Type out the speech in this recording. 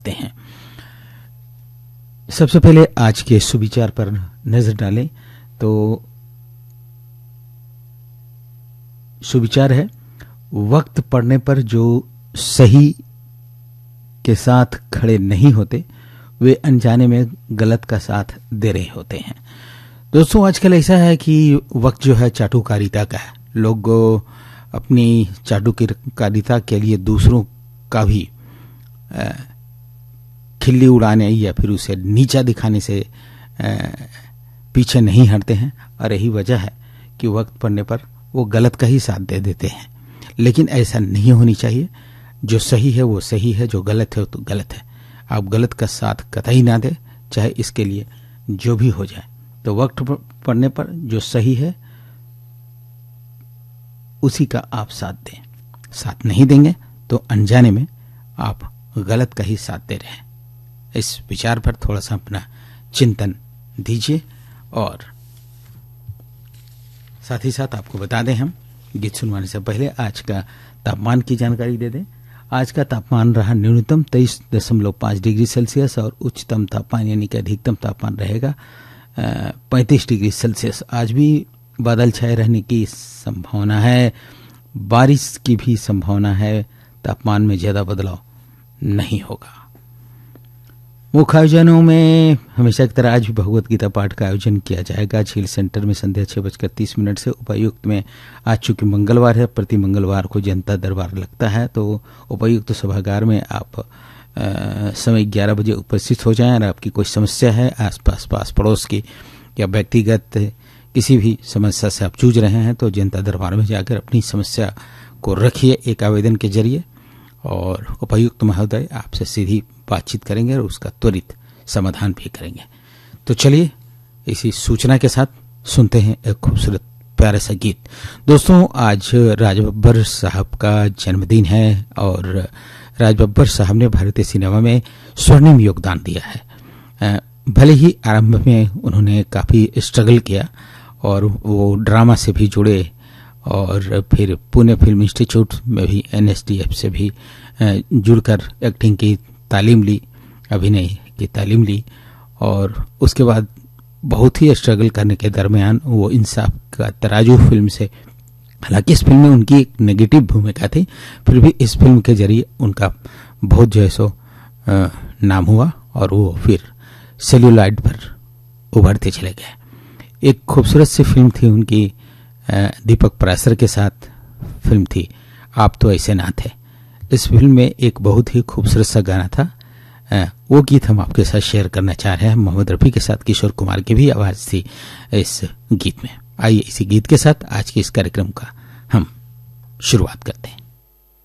करते हैं। सबसे पहले आज के सुविचार पर नजर डालें तो सुविचार है, वक्त पड़ने पर जो सही के साथ खड़े नहीं होते वे अनजाने में गलत का साथ दे रहे होते हैं। दोस्तों, आजकल ऐसा है कि वक्त जो है चाटुकारिता का है। लोग अपनी चाटुकारिता के लिए दूसरों का भी खिल्ली उड़ाने या फिर उसे नीचा दिखाने से पीछे नहीं हटते हैं, और यही वजह है कि वक्त पड़ने पर वो गलत का ही साथ दे देते हैं। लेकिन ऐसा नहीं होनी चाहिए। जो सही है वो सही है, जो गलत है वो तो गलत है। आप गलत का साथ कतई ना दें, चाहे इसके लिए जो भी हो जाए। तो वक्त पड़ने पर जो सही है उसी का आप साथ दें। साथ नहीं देंगे तो अनजाने में आप गलत का ही साथ दे रहे हैं। इस विचार पर थोड़ा सा अपना चिंतन दीजिए। और साथ ही साथ आपको बता दें, हम गीत सुनवाने से पहले आज का तापमान की जानकारी दे दें। आज का तापमान रहा न्यूनतम 23.5 डिग्री सेल्सियस और उच्चतम तापमान यानी कि अधिकतम तापमान रहेगा 35 डिग्री सेल्सियस। आज भी बादल छाए रहने की संभावना है, बारिश की भी संभावना है। तापमान में ज्यादा बदलाव नहीं होगा। मुख्य आयोजनों में हमेशा की तरह आज भी भगवत गीता पाठ का आयोजन किया जाएगा। झील सेंटर में संध्या 6:30 से। उपायुक्त में आज चूंकि मंगलवार है, प्रति मंगलवार को जनता दरबार लगता है, तो उपायुक्त सभागार में आप समय 11 बजे उपस्थित हो जाएं। और आपकी कोई समस्या है आसपास पास पड़ोस की या व्यक्तिगत किसी भी समस्या से आप जूझ रहे हैं तो जनता दरबार में जाकर अपनी समस्या को रखिए एक आवेदन के जरिए, और उपायुक्त महोदय आपसे सीधी बातचीत करेंगे और उसका त्वरित समाधान भी करेंगे। तो चलिए इसी सूचना के साथ सुनते हैं एक खूबसूरत प्यारा सा गीत। दोस्तों, आज राज बब्बर साहब का जन्मदिन है और राज बब्बर साहब ने भारतीय सिनेमा में स्वर्णिम योगदान दिया है। भले ही आरंभ में उन्होंने काफी स्ट्रगल किया और वो ड्रामा से भी जुड़े और फिर पुणे फिल्म इंस्टीट्यूट में भी NSDF से भी जुड़कर एक्टिंग की तालीम ली, अभिनय की तालीम ली, और उसके बाद बहुत ही स्ट्रगल करने के दरमियान वो इंसाफ का तराजू फिल्म से, हालांकि इस फिल्म में उनकी एक नेगेटिव भूमिका थी, फिर भी इस फिल्म के जरिए उनका बहुत जो है सो नाम हुआ और वो फिर सेल्यूलाइड पर उभरते चले गए। एक खूबसूरत सी फिल्म थी उनकी, दीपक परासर के साथ फिल्म थी आप तो ऐसे ना थे। इस फिल्म में एक बहुत ही खूबसूरत सा गाना था, वो गीत हम आपके साथ शेयर करना चाह रहे हैं। मोहम्मद रफी के साथ किशोर कुमार की भी आवाज थी इस गीत में। आइए इसी गीत के साथ आज के इस कार्यक्रम का हम शुरुआत करते हैं।